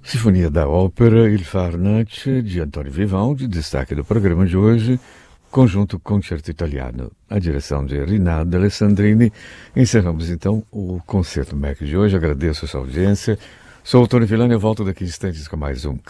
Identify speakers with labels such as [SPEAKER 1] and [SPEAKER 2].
[SPEAKER 1] Sinfonia da Ópera Il Farnace, de Antonio Vivaldi, destaque do programa de hoje, conjunto Concerto Italiano, a direção de Rinaldo Alessandrini. Encerramos então o Concerto MEC de hoje. Agradeço a sua audiência. Sou o Tony Villani, eu volto daqui a instantes com mais um